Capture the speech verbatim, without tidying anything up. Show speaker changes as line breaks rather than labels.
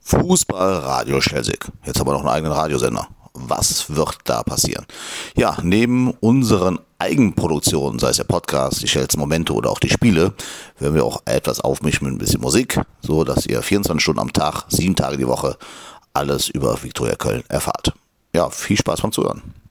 Fußball Radio Schelsig. Jetzt haben wir noch einen eigenen Radiosender. Was wird da passieren? Ja, neben unseren Eigenproduktionen, sei es der Podcast, die Schels Momente oder auch die Spiele, werden wir auch etwas aufmischen mit ein bisschen Musik, so dass ihr vierundzwanzig Stunden am Tag, sieben Tage die Woche alles über Viktoria Köln erfahrt. Ja, viel Spaß beim Zuhören.